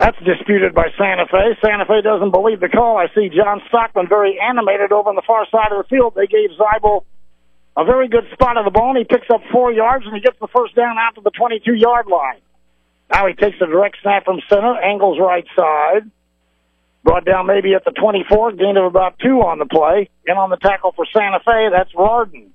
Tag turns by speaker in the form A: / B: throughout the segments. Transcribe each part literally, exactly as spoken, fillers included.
A: That's disputed by Santa Fe. Santa Fe doesn't believe the call. I see John Stockman very animated over on the far side of the field. They gave Zeibel a very good spot of the ball, and he picks up four yards, and he gets the first down out to the twenty-two-yard line. Now he takes a direct snap from center, angles right side. Brought down maybe at the twenty-four, gain of about two on the play. In on the tackle for Santa Fe, that's Rardon.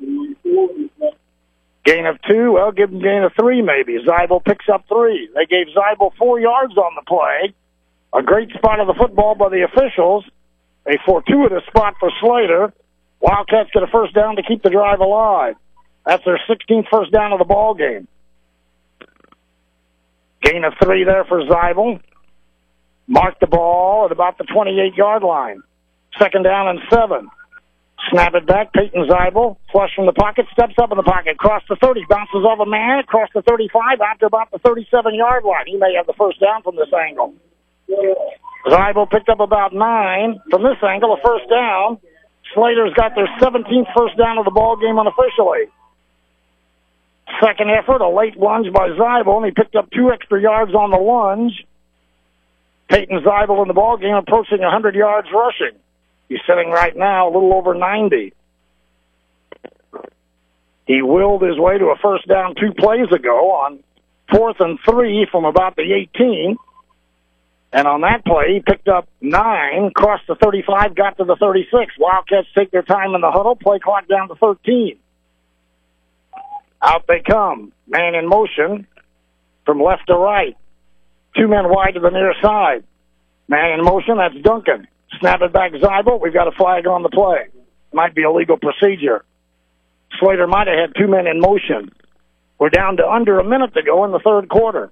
A: Gain of two, well, give him gain of three maybe. Zeibel picks up three. They gave Zeibel four yards on the play. A great spot of the football by the officials. A fortuitous spot for Slater. Wildcats get a first down to keep the drive alive. That's their sixteenth first down of the ball game. Gain of three there for Zeibel. Mark the ball at about the twenty-eight-yard line. Second down and seven. Snap it back. Peyton Zeibel, flush from the pocket, steps up in the pocket, cross the thirty, bounces off a man, across the thirty-five, out to about the thirty-seven-yard line. He may have the first down from this angle. Zeibel picked up about nine from this angle, a first down. Slater's got their seventeenth first down of the ball game unofficially. Second effort, a late lunge by Zeibel, and he picked up two extra yards on the lunge. Peyton Zeibel in the ball game approaching one hundred yards rushing. He's sitting right now a little over ninety. He willed his way to a first down two plays ago on fourth and three from about the eighteen. And on that play, he picked up nine, crossed the thirty-five, got to the thirty-six. Wildcats take their time in the huddle, play clock down to thirteen. Out they come. Man in motion from left to right. Two men wide to the near side. Man in motion, that's Duncan. Snap it back, Zeibel. We've got a flag on the play. Might be a legal procedure. Slater might have had two men in motion. We're down to under a minute to go in the third quarter.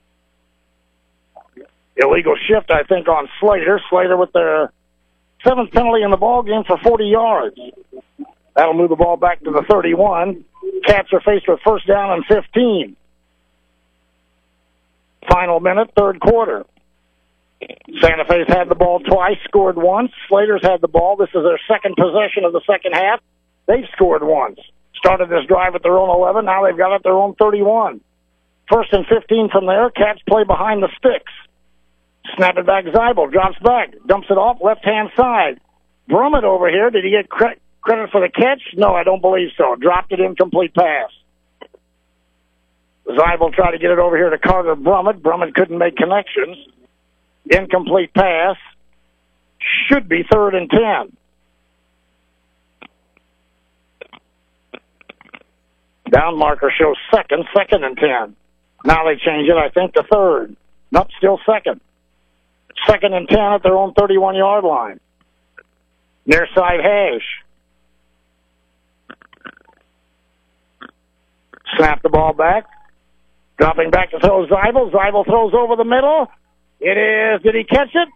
A: Illegal shift, I think, on Slater. Slater with their seventh penalty in the ball game for forty yards. That'll move the ball back to the thirty-one. Cats are faced with first down and fifteen. Final minute, third quarter. Santa Fe's had the ball twice, scored once. Slater's had the ball. This is their second possession of the second half. They've scored once. Started this drive at their own eleven. Now they've got it at their own thirty-one. First and fifteen from there. Cats play behind the sticks. Snap it back, Zeibel. Drops back. Dumps it off left-hand side. Brummett over here. Did he get cre- credit for the catch? No, I don't believe so. Dropped it, incomplete pass. Zeibel tried to get it over here to Carter Brummett. Brummett couldn't make connections. Incomplete pass. Should be third and ten. Down marker shows second, second and ten. Now they change it, I think, to third. Nope, still second. Second and ten at their own thirty-one-yard line. Near side hash. Snap the ball back. Dropping back to throw Zeibel. Zeibel throws over the middle. It is, did he catch it?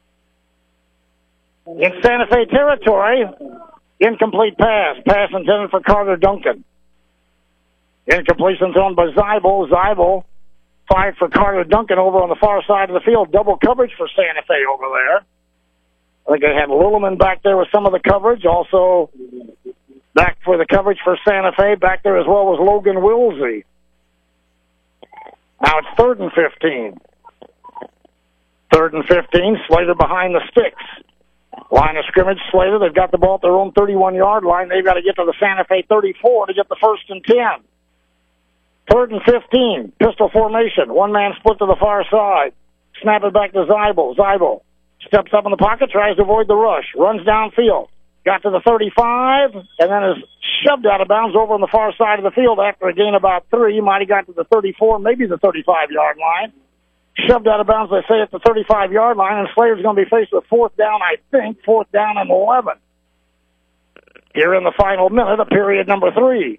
A: In Santa Fe territory. Incomplete pass. Pass intended for Carter Duncan. Incompletion thrown by Zeibel. Zeibel fired for Carter Duncan over on the far side of the field. Double coverage for Santa Fe over there. I think they had Lilleman back there with some of the coverage. Also back for the coverage for Santa Fe. Back there as well was Logan Wilsey. Now it's third and fifteen. Third and fifteen. Slater behind the sticks. Line of scrimmage, Slater. They've got the ball at their own thirty-one-yard line. They've got to get to the Santa Fe thirty-four to get the first and ten. Third and fifteen. Pistol formation. One man split to the far side. Snap it back to Zeibel. Zeibel steps up in the pocket, tries to avoid the rush. Runs downfield. Got to the thirty-five, and then is shoved out of bounds over on the far side of the field after a gain about three. Might have got to the thirty-four, maybe the thirty-five-yard line. Shoved out of bounds, they say, at the thirty-five-yard line, and Slater's going to be faced with fourth down, I think, fourth down and eleven. Here in the final minute of period number three.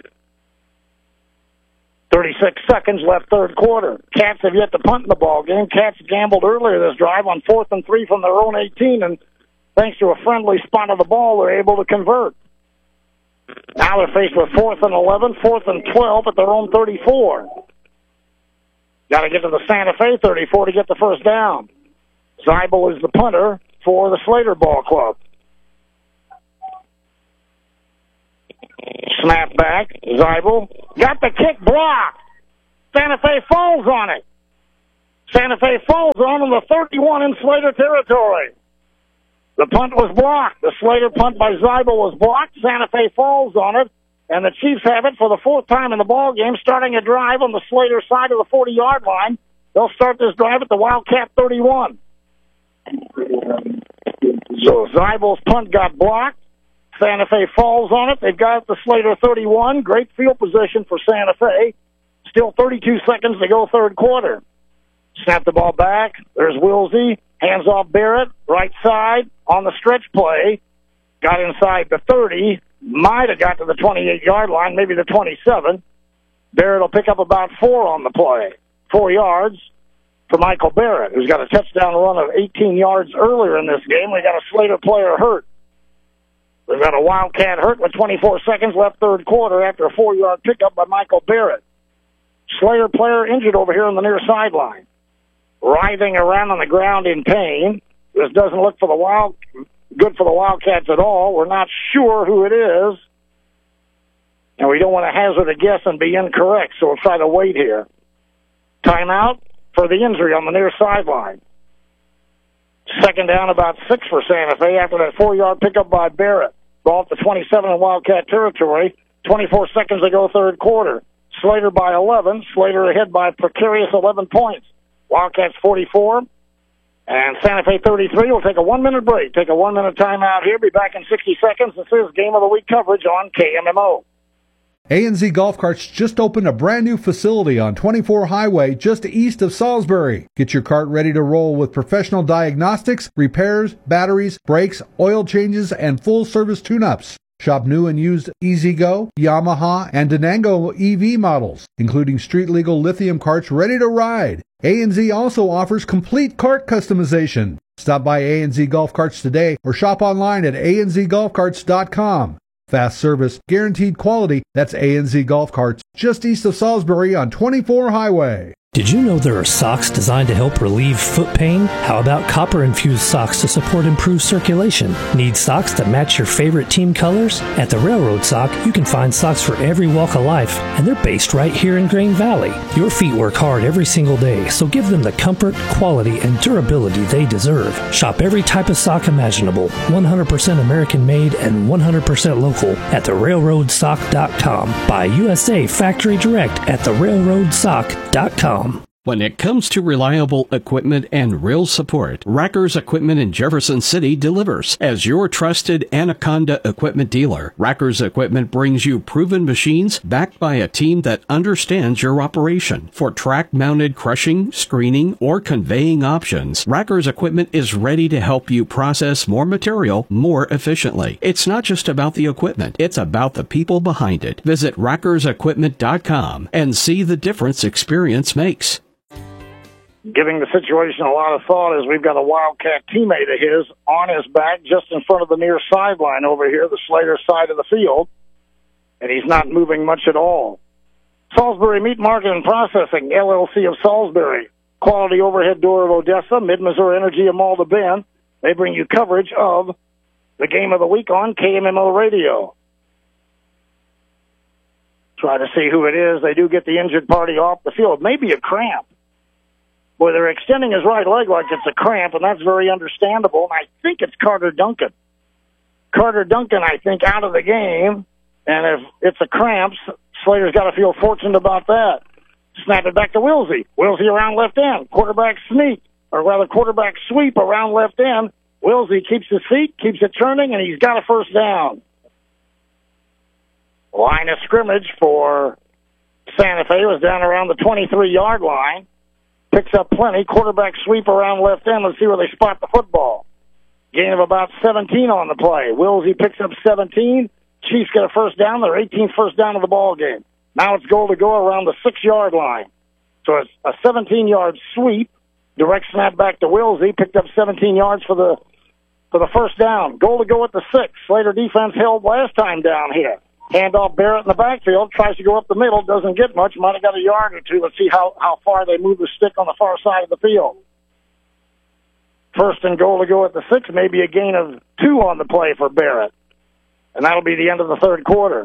A: thirty-six seconds left third quarter. Cats have yet to punt in the ball game. Cats gambled earlier this drive on fourth and three from their own eighteen, and thanks to a friendly spot of the ball, they're able to convert. Now they're faced with fourth and eleven, fourth and twelve at their own thirty-four. Got to get to the Santa Fe thirty-four to get the first down. Zeibel is the punter for the Slater Ball Club. Snap back. Zeibel got the kick blocked. Santa Fe falls on it. Santa Fe falls on them, the thirty-one in Slater territory. The punt was blocked. The Slater punt by Zeibel was blocked. Santa Fe falls on it, and the Chiefs have it for the fourth time in the ball game, starting a drive on the Slater side of the forty-yard line. They'll start this drive at the Wildcat thirty-one. So Zeibel's punt got blocked. Santa Fe falls on it. They've got the Slater thirty-one. Great field position for Santa Fe. Still thirty-two seconds to go third quarter. Snap the ball back. There's Wilsey. Hands off Barrett. Right side on the stretch play. Got inside the thirty. Might have got to the twenty-eight-yard line, maybe the twenty-seven. Barrett will pick up about four on the play. Four yards for Michael Barrett, who's got a touchdown run of eighteen yards earlier in this game. We got a Slater player hurt. We've got a Wildcat hurt with twenty-four seconds left third quarter after a four-yard pickup by Michael Barrett. Slater player injured over here on the near sideline. Writhing around on the ground in pain. This doesn't look for the Wild good for the Wildcats at all. We're not sure who it is. And we don't want to hazard a guess and be incorrect, so we'll try to wait here. Timeout for the injury on the near sideline. Second down, about six for Santa Fe after that four-yard pickup by Barrett. Ball at the twenty-seven in Wildcat territory. twenty-four seconds to go third quarter. Slater by eleven. Slater ahead by precarious eleven points. Wildcats forty-four. And Santa Fe thirty-three. We'll take a one-minute break. Take a one-minute timeout here. Be back in sixty seconds. This is Game of the Week coverage on K M M O.
B: A N Z Golf Carts just opened a brand new facility on twenty-four Highway just east of Salisbury. Get your cart ready to roll with professional diagnostics, repairs, batteries, brakes, oil changes, and full-service tune-ups. Shop new and used E-Z-Go, Yamaha, and Denango E V models, including street-legal lithium carts ready to ride. A N Z also offers complete cart customization. Stop by A N Z Golf Carts today or shop online at a n z golf carts dot com. Fast service, guaranteed quality. That's A N Z Golf Carts, just east of Salisbury on twenty-four Highway.
C: Did you know there are socks designed to help relieve foot pain? How about copper-infused socks to support improved circulation? Need socks that match your favorite team colors? At the Railroad Sock, you can find socks for every walk of life, and they're based right here in Grain Valley. Your feet work hard every single day, so give them the comfort, quality, and durability they deserve. Shop every type of sock imaginable, one hundred percent American-made and one hundred percent local at the railroad sock dot com. Buy U S A factory direct at the railroad sock dot com.
D: When it comes to reliable equipment and real support, Rackers Equipment in Jefferson City delivers. As your trusted Anaconda equipment dealer, Rackers Equipment brings you proven machines backed by a team that understands your operation. For track-mounted crushing, screening, or conveying options, Rackers Equipment is ready to help you process more material more efficiently. It's not just about the equipment, it's about the people behind it. Visit rackers equipment dot com and see the difference experience makes.
A: Giving the situation a lot of thought as we've got a Wildcat teammate of his on his back just in front of the near sideline over here, the Slater side of the field, and he's not moving much at all. Salisbury Meat Market and Processing, L L C of Salisbury, Quality Overhead Door of Odessa, Mid-Missouri Energy of Malda Bend. They bring you coverage of the Game of the Week on K M M O Radio. Try to see who it is. They do get the injured party off the field. Maybe a cramp. Boy, they're extending his right leg like it's a cramp, and that's very understandable. And I think it's Carter Duncan. Carter Duncan, I think, out of the game. And if it's a cramp, Slater's got to feel fortunate about that. Snap it back to Wilsey. Wilsey around left end. Quarterback sneak, or rather quarterback sweep around left end. Wilsey keeps his feet, keeps it turning, and he's got a first down. Line of scrimmage for Santa Fe was down around the twenty-three-yard line. Picks up plenty. Quarterback sweep around left end. Let's see where they spot the football. Gain of about seventeen on the play. Wilsey picks up seventeen. Chiefs get a first down. Their eighteenth first down of the ball game. Now it's goal to go around the six-yard line. So it's a seventeen-yard sweep. Direct snap back to Wilsey. Picked up seventeen yards for the for the first down. Goal to go at the six. Slater defense held last time down here. Handoff Barrett in the backfield, tries to go up the middle, doesn't get much, might have got a yard or two. Let's see how, how far they move the stick on the far side of the field. First and goal to go at the six, maybe a gain of two on the play for Barrett. And that'll be the end of the third quarter.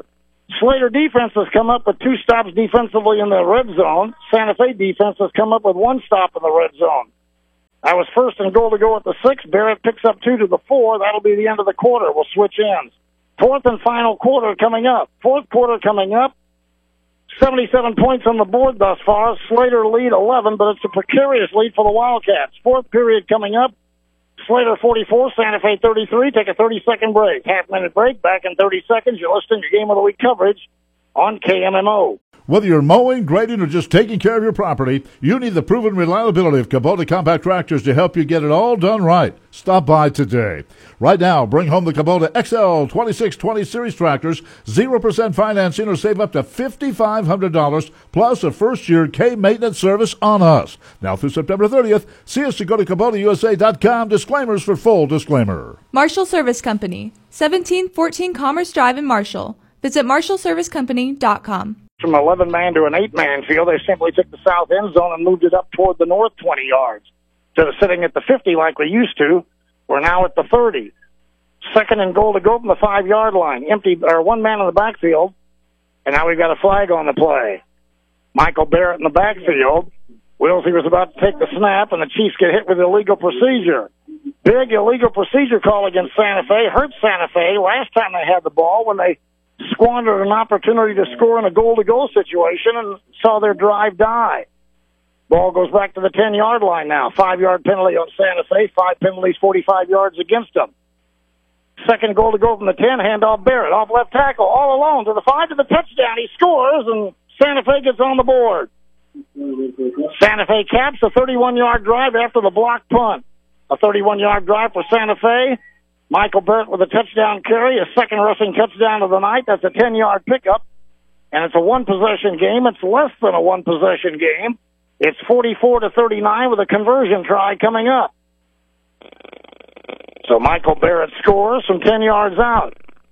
A: Slater defense has come up with two stops defensively in the red zone. Santa Fe defense has come up with one stop in the red zone. I was first and goal to go at the six. Barrett picks up two to the four. That'll be the end of the quarter. We'll switch ends. Fourth and final quarter coming up. Fourth quarter coming up. seventy-seven points on the board thus far. Slater lead eleven, but it's a precarious lead for the Wildcats. Fourth period coming up. Slater forty-four, Santa Fe thirty-three. Take a thirty-second break. Half-minute break. Back in thirty seconds. You're listening to Game of the Week coverage on K M M O.
E: Whether you're mowing, grading, or just taking care of your property, you need the proven reliability of Kubota compact tractors to help you get it all done right. Stop by today. Right now, bring home the Kubota X L twenty-six twenty Series tractors, zero percent financing, or save up to five thousand five hundred dollars, plus a first-year K-maintenance service on us. Now through September thirtieth, see us to go to Kubota U S A dot com. Disclaimers for full disclaimer.
F: Marshall Service Company, seventeen fourteen Commerce Drive in Marshall. Visit marshall service company dot com.
A: From an eleven-man to an eight-man field, they simply took the south end zone and moved it up toward the north twenty yards. Instead of sitting at the fifty like we used to, we're now at the thirty. Second and goal to go from the five-yard line. Empty, or one man in the backfield, and now we've got a flag on the play. Michael Barrett in the backfield. Wilsey was about to take the snap, and the Chiefs get hit with illegal procedure. Big illegal procedure call against Santa Fe. Hurt Santa Fe last time they had the ball when they squandered an opportunity to score in a goal-to-goal situation and saw their drive die. Ball goes back to the ten-yard line now. Five-yard penalty on Santa Fe. Five penalties, forty-five yards against them. Second goal to go from the ten. Handoff Barrett off left tackle, all alone to the five to the touchdown. He scores, and Santa Fe gets on the board. Santa Fe caps a thirty-one-yard drive after the block punt. A thirty-one-yard drive for Santa Fe. Michael Barrett with a touchdown carry, a second rushing touchdown of the night. That's a ten-yard pickup, and it's a one-possession game. It's less than a one-possession game. It's forty-four to thirty-nine with a conversion try coming up. So Michael Barrett scores from ten yards out.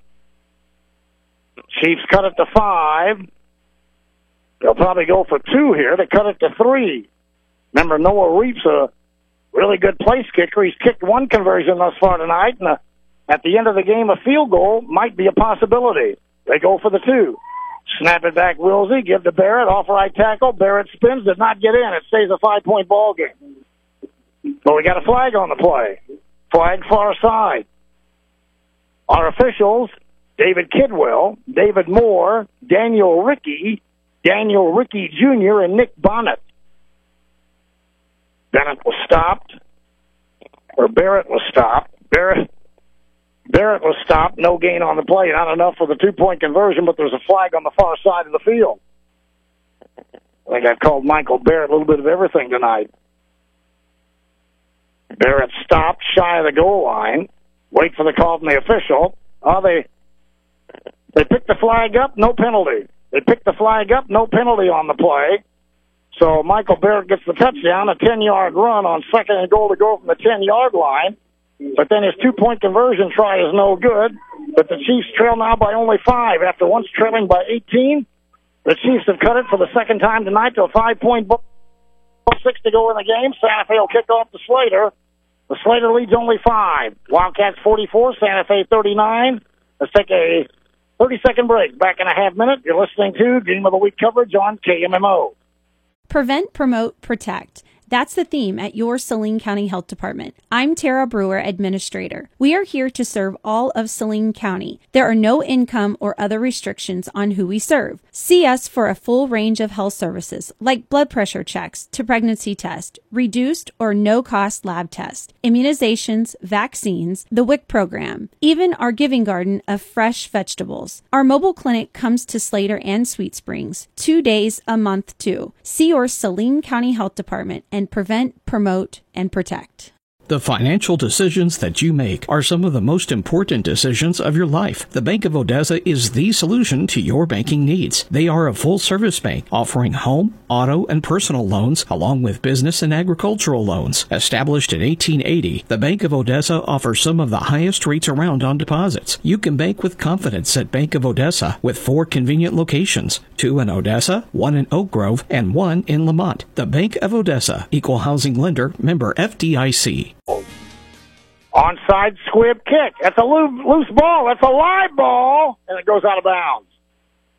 A: Chiefs cut it to five. They'll probably go for two here. They cut it to three. Remember, Noah Reap's a really good place kicker. He's kicked one conversion thus far tonight, and a, at the end of the game, a field goal might be a possibility. They go for the two. Snap it back, Wilsey. Give to Barrett. Off right tackle. Barrett spins. Did not get in. It stays a five-point ball game. But we got a flag on the play. Flag far side. Our officials, David Kidwell, David Moore, Daniel Rickey, Daniel Rickey Junior, and Nick Bonnet. Bennett was stopped, or Barrett was stopped. Barrett Barrett was stopped. No gain on the play. Not enough for the two-point conversion, but there's a flag on the far side of the field. I think I've called Michael Barrett a little bit of everything tonight. Barrett stopped shy of the goal line. Wait for the call from the official. Oh, they they picked the flag up, no penalty. They picked the flag up, no penalty on the play. So Michael Barrett gets the touchdown, a ten-yard run on second and goal to go from the ten-yard line. But then his two-point conversion try is no good. But the Chiefs trail now by only five. After once trailing by eighteen, the Chiefs have cut it for the second time tonight to a five-point ball. Six to go in the game. Santa Fe will kick off to Slater. The Slater leads only five. Wildcats forty-four, Santa Fe thirty-nine. Let's take a thirty-second break. Back in a half minute. You're listening to Game of the Week coverage on K M M O.
G: Prevent, promote, protect. That's the theme at your Saline County Health Department. I'm Tara Brewer, Administrator. We are here to serve all of Saline County. There are no income or other restrictions on who we serve. See us for a full range of health services like blood pressure checks to pregnancy test, reduced or no-cost lab test, immunizations, vaccines, the W I C program, even our giving garden of fresh vegetables. Our mobile clinic comes to Slater and Sweet Springs, two days a month too. See your Saline County Health Department and prevent, promote, and protect.
D: The financial decisions that you make are some of the most important decisions of your life. The Bank of Odessa is the solution to your banking needs. They are a full-service bank offering home, auto, and personal loans, along with business and agricultural loans. Established in eighteen eighty, the Bank of Odessa offers some of the highest rates around on deposits. You can bank with confidence at Bank of Odessa with four convenient locations, two in Odessa, one in Oak Grove, and one in Lamont. The Bank of Odessa, Equal Housing Lender, member F D I C.
A: Onside squib kick. That's a loose, loose ball. That's a live ball, and it goes out of bounds.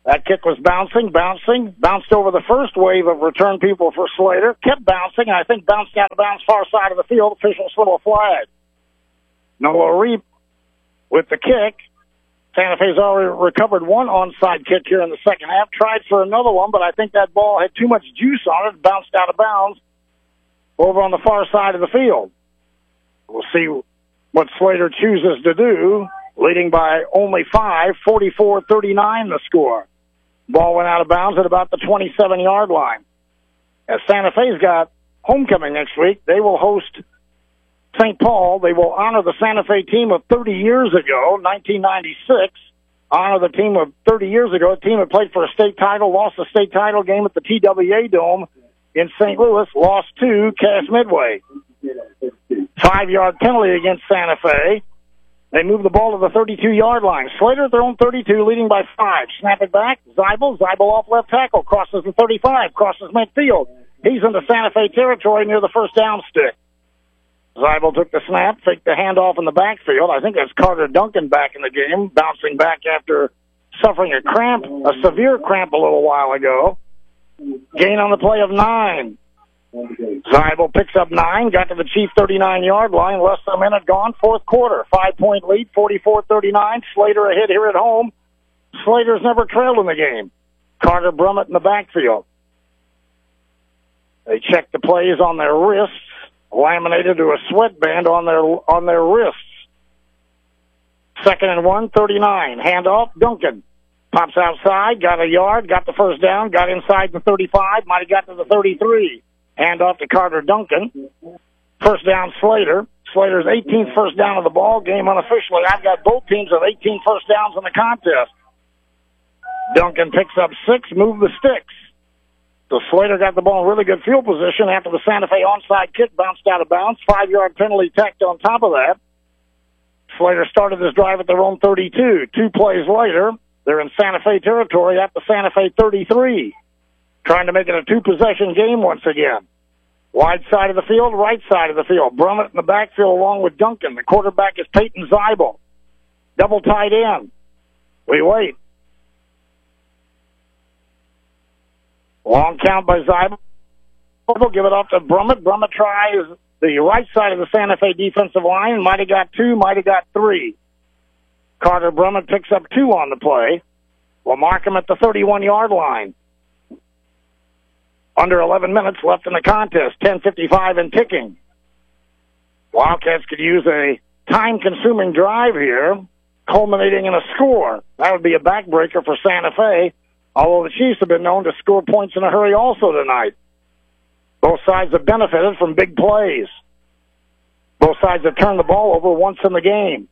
A: That kick was bouncing, bouncing, bounced over the first wave of return people for Slater, kept bouncing, and I think bounced out of bounds far side of the field. Officials throw a flag. Noah Reap with the kick. Santa Fe's already recovered one onside kick here in the second half. Tried for another one, but I think that ball had too much juice on it, bounced out of bounds over on the far side of the field. We'll see what Slater chooses to do, leading by only five, forty-four thirty-nine the score. Ball went out of bounds at about the twenty-seven-yard line. As Santa Fe's got homecoming next week, they will host Saint Paul. They will honor the Santa Fe team of thirty years ago, nineteen ninety-six. Honor the team of thirty years ago, a team that played for a state title, lost the state title game at the T W A Dome in Saint Louis, lost to Cass Midway. Five-yard penalty against Santa Fe. They move the ball to the thirty-two-yard line. Slater at their own thirty-two, leading by five. Snap it back. Zeibel. Zeibel off left tackle. Crosses the thirty-five. Crosses midfield. He's into Santa Fe territory near the first down stick. Zeibel took the snap, faked the handoff in the backfield. I think that's Carter Duncan back in the game, bouncing back after suffering a cramp, a severe cramp a little while ago. Gain on the play of nine. Zeibel picks up nine, got to the Chief thirty-nine-yard line, less than a minute gone, fourth quarter. Five-point lead, forty-four thirty-nine. Slater ahead here at home. Slater's never trailed in the game. Carter Brummett in the backfield. They check the plays on their wrists, laminated to a sweatband on their on their wrists. Second and one, thirty-nine. Handoff, Duncan. Pops outside, got a yard, got the first down, got inside the thirty-five, might have got to the thirty-three. Handoff to Carter Duncan. First down, Slater. Slater's eighteenth first down of the ball game unofficially. I've got both teams with eighteen first downs in the contest. Duncan picks up six, move the sticks. So Slater got the ball in really good field position after the Santa Fe onside kick bounced out of bounds. Five-yard penalty tacked on top of that. Slater started this drive at their own thirty-two. Two plays later, they're in Santa Fe territory at the Santa Fe thirty-three. Trying to make it a two-possession game once again. Wide side of the field, right side of the field. Brummett in the backfield along with Duncan. The quarterback is Peyton Zeibel. Double tight end. We wait. Long count by Zeibel. We'll give it off to Brummett. Brummett tries the right side of the Santa Fe defensive line. Might have got two, might have got three. Carter Brummett picks up two on the play. We'll mark him at the thirty-one-yard line. Under eleven minutes left in the contest, ten fifty-five and ticking. Wildcats could use a time-consuming drive here, culminating in a score. That would be a backbreaker for Santa Fe, although the Chiefs have been known to score points in a hurry also tonight. Both sides have benefited from big plays. Both sides have turned the ball over once in the game.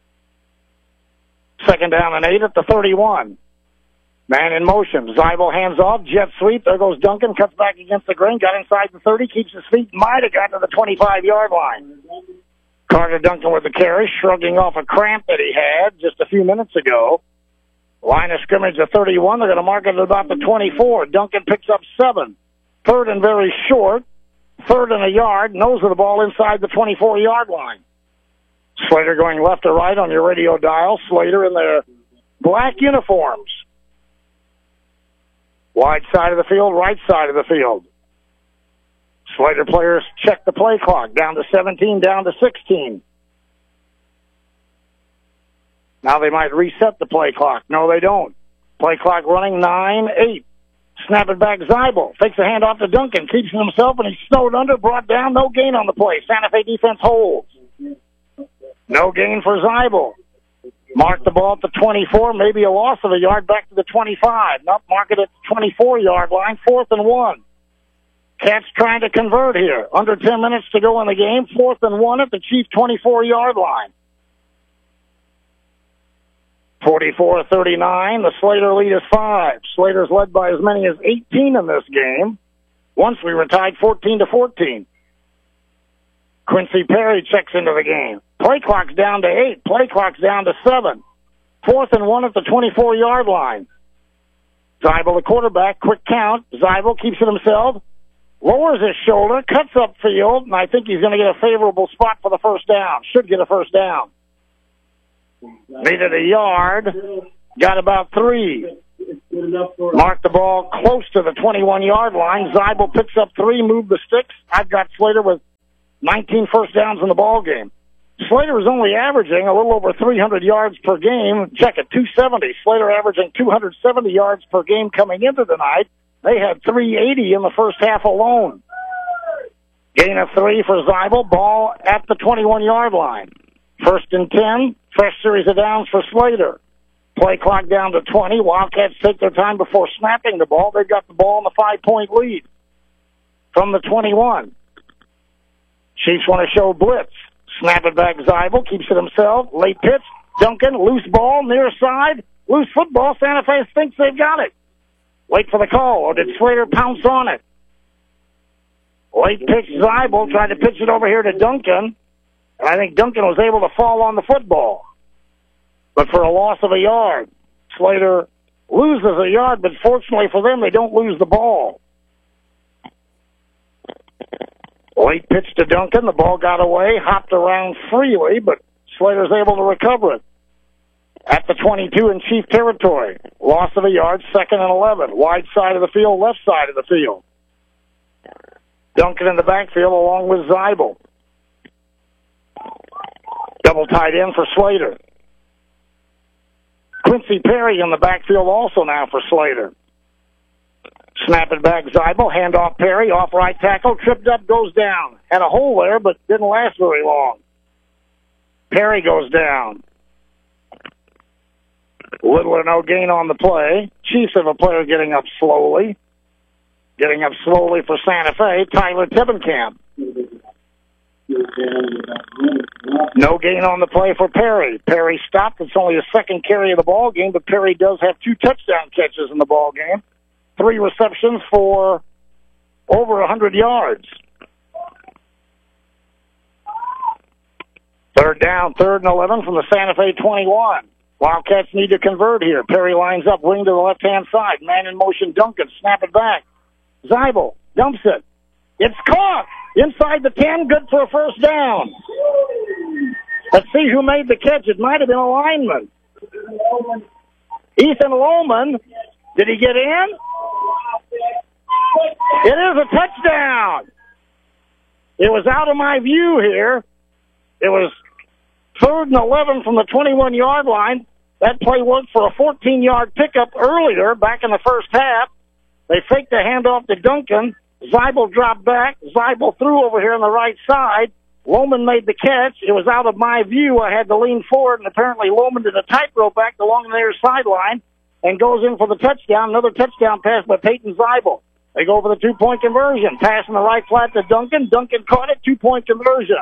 A: Second down and eight at the thirty-one. Man in motion. Zeibel hands off. Jet sweep. There goes Duncan. Cuts back against the grain. Got inside the thirty. Keeps his feet. Might have got to the twenty-five-yard line. Carter Duncan with the carry, shrugging off a cramp that he had just a few minutes ago. Line of scrimmage at thirty-one. They're going to mark it at about the twenty-four. Duncan picks up seven. Third and very short. Third and a yard. Nose of the ball inside the twenty-four-yard line. Slater going left to right on your radio dial. Slater in their black uniforms. Wide side of the field, right side of the field. Slater players check the play clock. Down to seventeen, down to sixteen. Now they might reset the play clock. No, they don't. Play clock running nine eight. Snap it back, Zeibel. Takes a hand off to Duncan. Keeps it himself, and he's snowed under. Brought down. No gain on the play. Santa Fe defense holds. No gain for Zeibel. Mark the ball at the twenty-four, maybe a loss of a yard back to the twenty-five. Not mark it at the twenty-four-yard line, fourth and one. Cats trying to convert here. Under ten minutes to go in the game, fourth and one at the Chief twenty-four-yard line. forty-four thirty-nine, the Slater lead is five. Slater's led by as many as eighteen in this game. Once we were tied fourteen to fourteen. Quincy Perry checks into the game. Play clock's down to eight. Play clock's down to seven. Fourth and one at the twenty-four-yard line. Zeibel, the quarterback, quick count. Zeibel keeps it himself. Lowers his shoulder, cuts upfield, and I think he's going to get a favorable spot for the first down. Should get a first down. Needed a yard. Got about three. Mark the ball close to the twenty-one-yard line. Zeibel picks up three, move the sticks. I've got Slater with nineteen first downs in the ball game. Slater is only averaging a little over three hundred yards per game. Check it, two seventy. Slater averaging two hundred seventy yards per game coming into the night. They had three eighty in the first half alone. Gain of three for Zeibel. Ball at the twenty-one-yard line. First and ten. Fresh series of downs for Slater. Play clock down to twenty. Wildcats take their time before snapping the ball. They've got the ball in the five-point lead from the twenty-one. Chiefs want to show blitz. Snap it back. Zeibel keeps it himself. Late pitch. Duncan, loose ball, near side. Loose football. Santa Fe thinks they've got it. Wait for the call, or did Slater pounce on it? Late pitch. Zeibel tried to pitch it over here to Duncan. And I think Duncan was able to fall on the football. But for a loss of a yard, Slater loses a yard, but fortunately for them, they don't lose the ball. Late pitch to Duncan. The ball got away, hopped around freely, but Slater's able to recover it. At the twenty-two in Chief territory. Loss of a yard, second and eleven. Wide side of the field, left side of the field. Duncan in the backfield along with Zeibel. Double tight end for Slater. Quincy Perry in the backfield also now for Slater. Snap it back, Zeibel. Hand off Perry. Off right tackle. Tripped up, goes down. Had a hole there, but didn't last very long. Perry goes down. Little or no gain on the play. Chiefs have a player getting up slowly. Getting up slowly for Santa Fe, Tyler Tibbenkamp. No gain on the play for Perry. Perry stopped. It's only his second carry of the ball game, but Perry does have two touchdown catches in the ball game. Three receptions for over one hundred yards. Third down, third and eleven from the Santa Fe twenty-one. Wildcats need to convert here. Perry lines up, wing to the left-hand side. Man in motion, Duncan. Snap it back. Zeibel dumps it. It's caught. Inside the ten, good for a first down. Let's see who made the catch. It might have been a lineman. Ethan Lohman. Did he get in? It is a touchdown. It was out of my view here. It was third and eleven from the twenty-one-yard line. That play worked for a fourteen-yard pickup earlier, back in the first half. They faked the handoff to Duncan. Zeibel dropped back. Zeibel threw over here on the right side. Lohman made the catch. It was out of my view. I had to lean forward, and apparently Lohman did a tightrope back along the near sideline and goes in for the touchdown. Another touchdown pass by Peyton Zeibel. They go for the two-point conversion. Pass in the right flat to Duncan. Duncan caught it. Two-point conversion.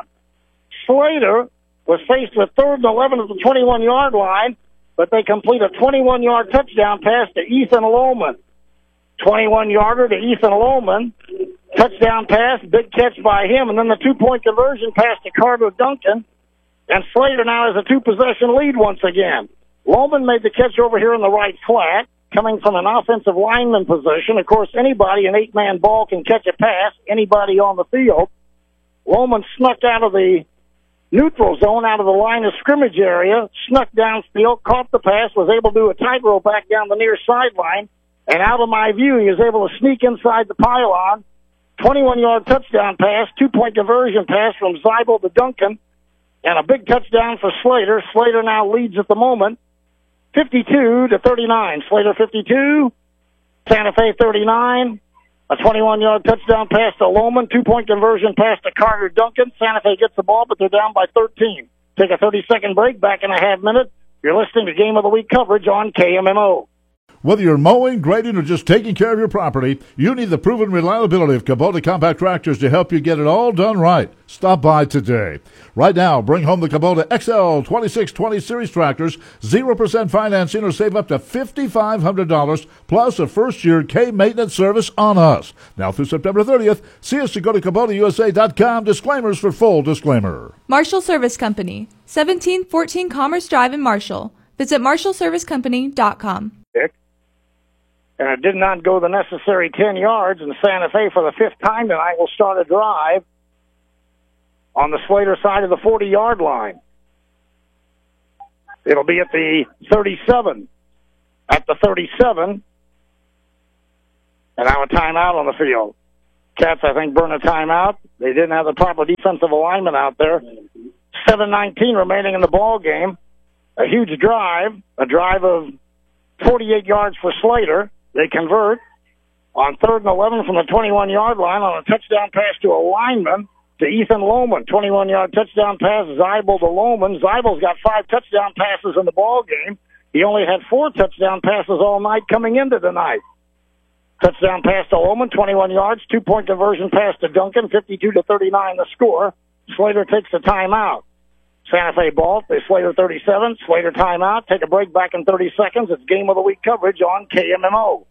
A: Slater was faced with third and eleven at the twenty-one-yard line, but they complete a twenty-one-yard touchdown pass to Ethan Lohman. twenty-one-yarder to Ethan Lohman. Touchdown pass, big catch by him, and then the two-point conversion pass to Carter Duncan. And Slater now has a two-possession lead once again. Lohman made the catch over here in the right flat, coming from an offensive lineman position. Of course, anybody, an eight-man ball, can catch a pass, anybody on the field. Lohman snuck out of the neutral zone, out of the line of scrimmage area, snuck downfield, caught the pass, was able to do a tightrope back down the near sideline, and out of my view, he was able to sneak inside the pylon. twenty-one-yard touchdown pass, two-point conversion pass from Zeibel to Duncan, and a big touchdown for Slater. Slater now leads at the moment, fifty-two to thirty-nine. Slater fifty-two, Santa Fe thirty-nine. A twenty-one-yard touchdown pass to Lohman, two-point conversion pass to Carter Duncan. Santa Fe gets the ball, but they're down by thirteen. Take a thirty-second break, back in a half minute. You're listening to Game of the Week coverage on K M M O.
E: Whether you're mowing, grading, or just taking care of your property, you need the proven reliability of Kubota compact tractors to help you get it all done right. Stop by today. Right now, bring home the Kubota X L twenty-six twenty Series tractors, zero percent financing, or save up to five thousand five hundred dollars, plus a first-year K-maintenance service on us. Now through September thirtieth, see us to go to Kubota U S A dot com. Disclaimers for full disclaimer.
F: Marshall Service Company, seventeen fourteen Commerce Drive in Marshall. Visit marshall service company dot com.
A: And it did not go the necessary ten yards, and Santa Fe, for the fifth time tonight, will start a drive on the Slater side of the forty-yard line. It'll be at the thirty-seven. at the thirty-seven. And now a timeout on the field. Cats, I think, burn a timeout. They didn't have the proper defensive alignment out there. seven nineteen remaining in the ball game. A huge drive, a drive of forty-eight yards for Slater. They convert on third and eleven from the twenty-one-yard line on a touchdown pass to a lineman to Ethan Lohman. twenty-one-yard touchdown pass, Zeibel to Lohman. Zeibel's got five touchdown passes in the ball game. He only had four touchdown passes all night coming into tonight. Touchdown pass to Lohman, twenty-one yards. Two-point conversion pass to Duncan, fifty-two to thirty-nine the score. Slater takes the timeout. Santa Fe ball, they Slater thirty-seven, Slater timeout, take a break back in thirty seconds. It's Game of the Week coverage on K M M O.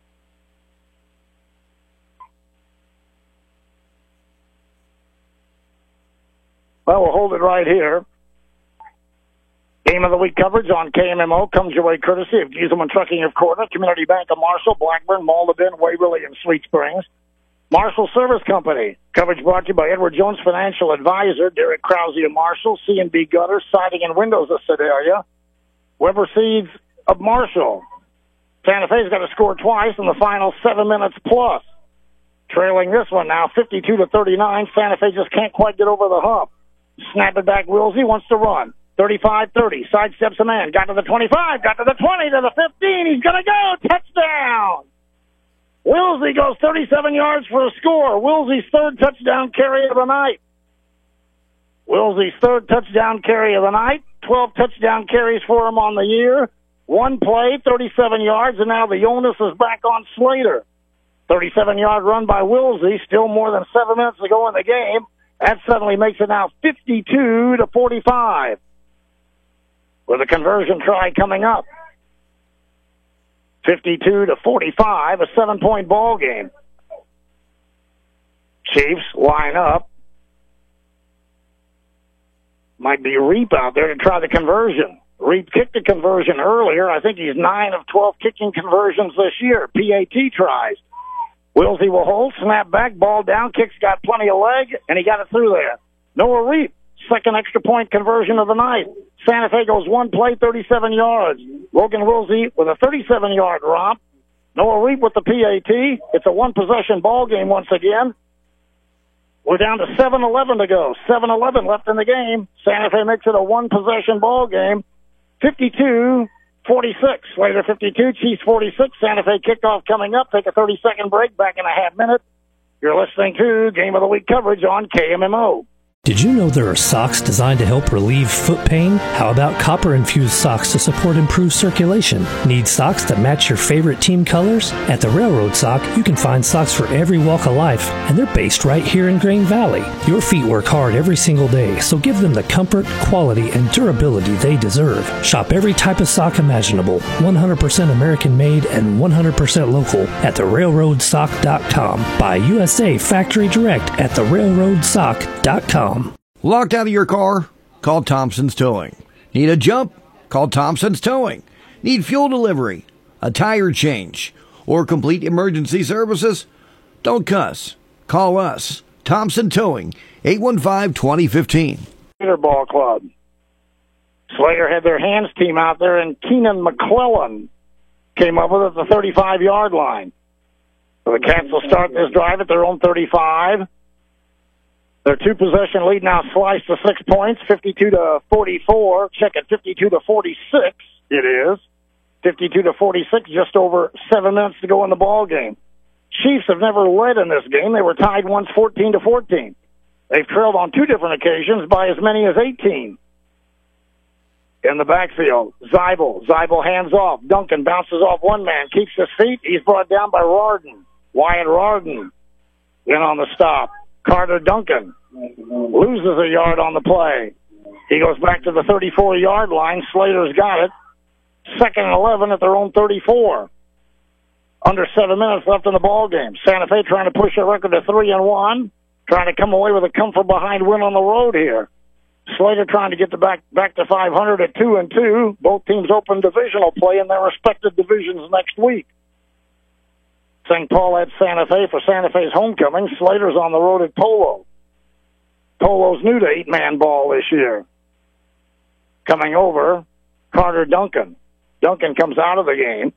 A: Well, we'll hold it right here. Game of the Week coverage on K M M O comes your way courtesy of Gieselman Trucking of Corda, Community Bank of Marshall, Blackburn, Malden, Waverly, and Sweet Springs. Marshall Service Company. Coverage brought to you by Edward Jones Financial Advisor, Derek Krause of Marshall, C and B Gutters, Siding and Windows of Sedalia, Weber Seeds of Marshall. Santa Fe's got to score twice in the final seven minutes plus. Trailing this one now, fifty-two to thirty-nine. Santa Fe just can't quite get over the hump. Snap it back, Wilsey wants to run. thirty-five thirty, sidesteps a man, got to the twenty-five, got to the twenty, to the fifteen, he's going to go, touchdown! Wilsey goes thirty-seven yards for a score. Wilsey's third touchdown carry of the night. Wilsey's third touchdown carry of the night. twelve touchdown carries for him on the year. One play, thirty-seven yards, and now the onus is back on Slater. thirty-seven-yard run by Wilsey, still more than seven minutes to go in the game. That suddenly makes it now fifty-two to forty-five. With a conversion try coming up. fifty-two to forty-five, a seven-point ball game. Chiefs line up. Might be Reap out there to try the conversion. Reap kicked the conversion earlier. I think he's nine of twelve kicking conversions this year. P A T tries. Wilsey will hold, snap back, ball down, kick's got plenty of leg, and he got it through there. Noah Reap, second extra point conversion of the night. Santa Fe goes one play, thirty-seven yards. Logan Wilsey with a thirty-seven-yard romp. Noah Reap with the P A T. It's a one-possession ball game once again. We're down to seven eleven to go. seven eleven left in the game. Santa Fe makes it a one-possession ball game. fifty-two forty-six. Slater fifty-two, Chiefs forty-six. Santa Fe kickoff coming up. Take a thirty-second break, back in a half minute. You're listening to Game of the Week coverage on K M M O.
C: Did you know there are socks designed to help relieve foot pain? How about copper-infused socks to support improved circulation? Need socks that match your favorite team colors? At the Railroad Sock, you can find socks for every walk of life, and they're based right here in Grain Valley. Your feet work hard every single day, so give them the comfort, quality, and durability they deserve. Shop every type of sock imaginable, one hundred percent American-made and one hundred percent local at the railroad sock dot com. Buy U S A Factory Direct at the railroad sock dot com.
H: Locked out of your car? Call Thompson's Towing. Need a jump? Call Thompson's Towing. Need fuel delivery, a tire change, or complete emergency services? Don't cuss. Call us. Thompson Towing, eight one five, two zero one five.
A: Slater Ball Club. Slater had their hands team out there, and Keenan McClellan came up with it at the thirty-five-yard line. So the Cats will start this drive at their own thirty-five. Their two-possession lead now sliced to six points, fifty-two to forty-four. Check it, fifty-two to forty-six. It is fifty-two to forty-six. Just over seven minutes to go in the ball game. Chiefs have never led in this game. They were tied once, fourteen to fourteen. They've trailed on two different occasions by as many as eighteen. In the backfield, Zeibel. Zeibel hands off. Duncan bounces off one man, keeps his feet. He's brought down by Rarden. Wyatt Rarden in on the stop. Carter Duncan loses a yard on the play. He goes back to the thirty-four-yard line. Slater's got it. Second and eleven at their own thirty-four. Under seven minutes left in the ball game. Santa Fe trying to push their record to three and one, trying to come away with a come-from-behind win on the road here. Slater trying to get the back back to five hundred at two and two. Both teams open divisional play in their respective divisions next week. Saint Paul at Santa Fe for Santa Fe's homecoming. Slater's on the road at Polo. Polo's new to eight-man ball this year. Coming over, Carter Duncan. Duncan comes out of the game.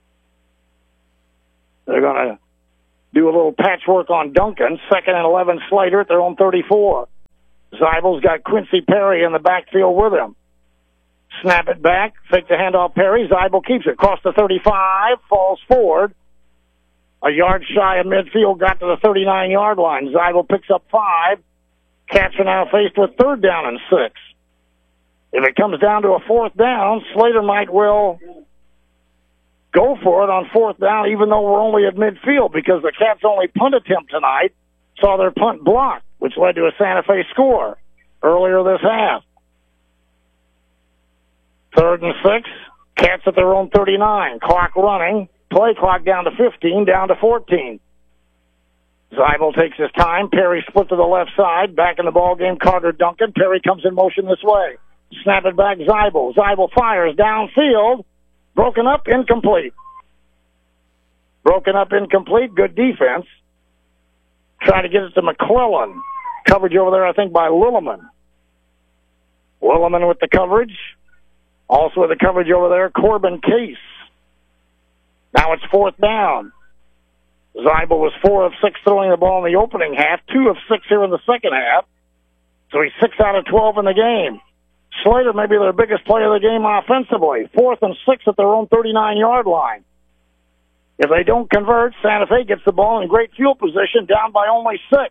A: They're going to do a little patchwork on Duncan. Second and eleven, Slater at their own thirty-four. Zibel's got Quincy Perry in the backfield with him. Snap it back, fake the handoff Perry. Zibel keeps it. Cross the thirty-five, falls forward. A yard shy of midfield, got to the thirty-nine-yard line. Zibel picks up five. Cats are now faced with third down and six. If it comes down to a fourth down, Slater might well go for it on fourth down, even though we're only at midfield, because the Cats' only punt attempt tonight saw their punt blocked, which led to a Santa Fe score earlier this half. Third and six, Cats at their own thirty-nine. Clock running. Play clock down to fifteen, down to fourteen. Zibel takes his time. Perry split to the left side. Back in the ball game, Carter Duncan. Perry comes in motion this way. Snap it back, Zibel. Zibel fires downfield. Broken up, incomplete. Broken up, incomplete. Good defense. Trying to get it to McClellan. Coverage over there, I think, by Lilleman. Lilleman with the coverage. Also with the coverage over there, Corbin Case. Now it's fourth down. Zibel was four of six throwing the ball in the opening half, two of six here in the second half. So he's six out of twelve in the game. Slater may be their biggest player of the game offensively. Fourth and six at their own thirty-nine-yard line. If they don't convert, Santa Fe gets the ball in great field position, down by only six.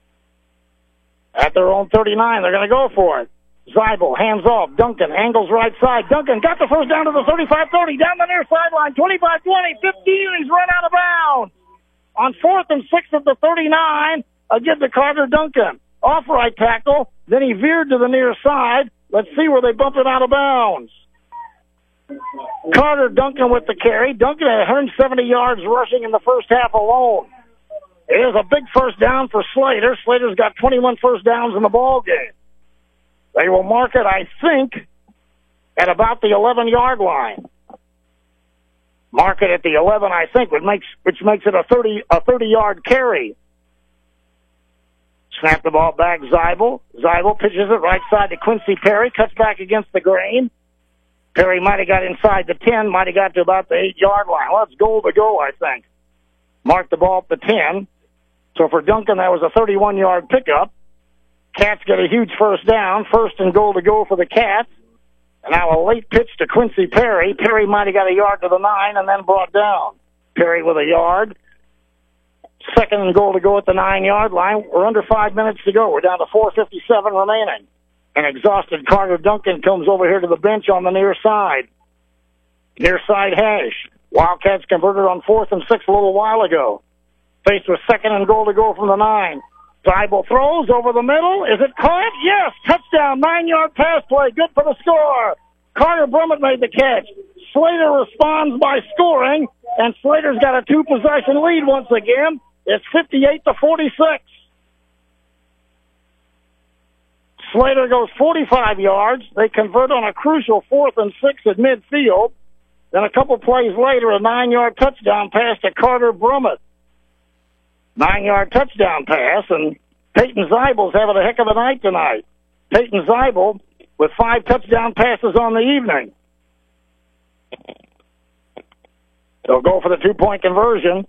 A: At their own thirty-nine, they're going to go for it. Zibel, hands off. Duncan, angles right side. Duncan got the first down to the thirty-five thirty, down the near sideline, twenty-five twenty, fifteen, he's run out of bounds. On fourth and six at the thirty-nine, again to Carter Duncan. Off right tackle, then he veered to the near side. Let's see where they bump it out of bounds. Carter Duncan with the carry. Duncan had one hundred seventy yards rushing in the first half alone. It is a big first down for Slater. Slater's got twenty-one first downs in the ball game. They will mark it, I think, at about the eleven-yard line. Mark it at the eleven, I think, which makes which makes it a thirty a thirty-yard carry. Snap the ball back, Zibel. Zibel pitches it right side to Quincy Perry, cuts back against the grain. Perry might have got inside the ten, might have got to about the eight-yard line. Well, it's goal to go, I think. Mark the ball at the ten. So for Duncan, that was a thirty-one-yard pickup. Cats get a huge first down, first and goal to go for the Cats. And now a late pitch to Quincy Perry. Perry might have got a yard to the nine and then brought down. Perry with a yard. Second and goal to go at the nine-yard line. We're under five minutes to go. We're down to four fifty-seven remaining. An exhausted Carter Duncan comes over here to the bench on the near side. Near side hash. Wildcats converted on fourth and six a little while ago. Faced with second and goal to go from the nine. Zibel throws over the middle. Is it caught? Yes. Touchdown. Nine-yard pass play. Good for the score. Carter Brummett made the catch. Slater responds by scoring, and Slater's got a two-possession lead once again. It's fifty-eight to forty-six. Slater goes forty-five yards. They convert on a crucial fourth and six at midfield. Then a couple plays later, a nine-yard touchdown pass to Carter Brummett. Nine-yard touchdown pass, and Peyton Zibel's having a heck of a night tonight. Peyton Zibel with five touchdown passes on the evening. They'll go for the two-point conversion.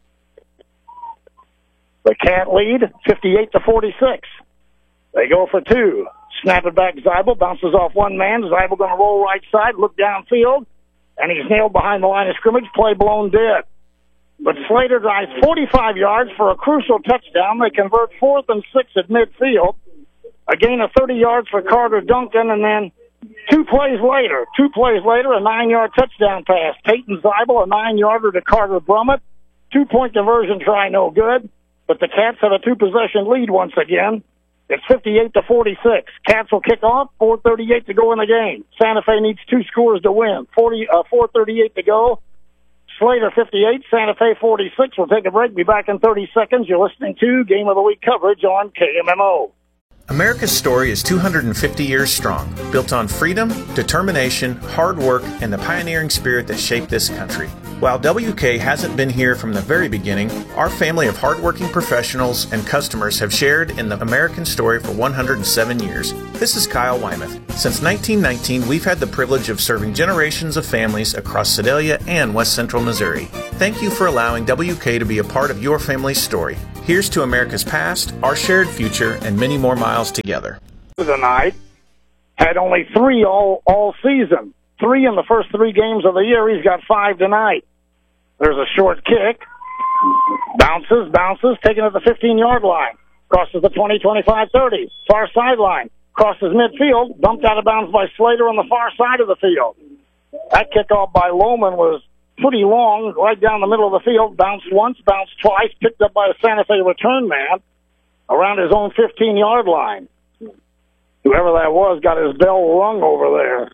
A: The Cat lead, fifty-eight to forty-six. They go for two. Snap it back, Zibel. Bounces off one man. Zibel going to roll right side, look downfield, and he's nailed behind the line of scrimmage. Play blown dead. But Slater drives forty-five yards for a crucial touchdown. They convert fourth and six at midfield. A gain of thirty yards for Carter Duncan, and then two plays later, two plays later, a nine-yard touchdown pass. Peyton Zibel, a nine-yarder to Carter Brummett. Two-point conversion try, no good. But the Cats have a two-possession lead once again. It's fifty-eight to forty-six. Cats will kick off, four thirty-eight to go in the game. Santa Fe needs two scores to win. forty, uh, four thirty-eight to go. Slater fifty-eight, Santa Fe forty-six. We'll take a break. Be back in thirty seconds. You're listening to Game of the Week coverage on K M M O.
I: America's story is two hundred fifty years strong, built on freedom, determination, hard work, and the pioneering spirit that shaped this country. While W K hasn't been here from the very beginning, our family of hardworking professionals and customers have shared in the American story for one hundred seven years. This is Kyle Wymuth. Since nineteen nineteen, we've had the privilege of serving generations of families across Sedalia and West Central Missouri. Thank you for allowing W K to be a part of your family's story. Here's to America's past, our shared future, and many more miles together.
A: Tonight had only three all all season. Three in the first three games of the year. He's got five tonight. There's a short kick. Bounces, bounces, taken at the fifteen-yard line. Crosses the twenty, twenty-five, thirty. Far sideline. Crosses midfield. Bumped out of bounds by Slater on the far side of the field. That kickoff by Lohman was pretty long, right down the middle of the field. Bounced once, bounced twice. Picked up by a Santa Fe return man around his own fifteen-yard line. Whoever that was got his bell rung over there.